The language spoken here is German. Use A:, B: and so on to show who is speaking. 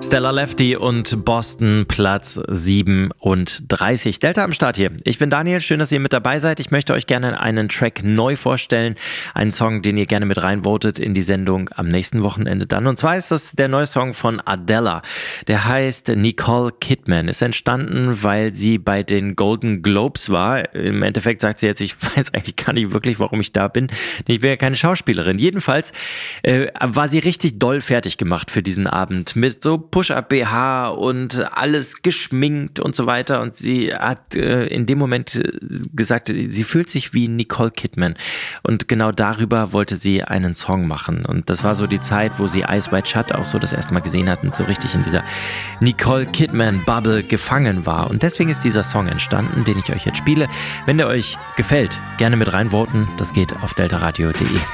A: Stella Lefty und Boston, Platz 37. Delta am Start hier. Ich bin Daniel, schön, dass ihr mit dabei seid. Ich möchte euch gerne einen Track neu vorstellen. Einen Song, den ihr gerne mit reinvotet in die Sendung am nächsten Wochenende dann. Und zwar ist das der neue Song von Adele. Der heißt Nicole Kidman. Ist entstanden, weil sie bei den Golden Globes war. Im Endeffekt sagt sie jetzt, ich weiß eigentlich gar nicht wirklich, warum ich da bin. Ich bin ja keine Schauspielerin. Jedenfalls war sie richtig doll fertig gemacht für diesen Abend. Mit so Push-Up-BH und alles geschminkt und so weiter. Und sie hat in dem Moment gesagt, sie fühlt sich wie Nicole Kidman. Und genau darüber wollte sie einen Song machen. Und das war so die Zeit, wo sie Eyes Wide Shut auch so das erste Mal gesehen hat und so richtig in dieser Nicole Kidman-Bubble gefangen war. Und deswegen ist dieser Song entstanden, den ich euch jetzt spiele. Wenn der euch gefällt, gerne mit reinvoten. Das geht auf deltaradio.de.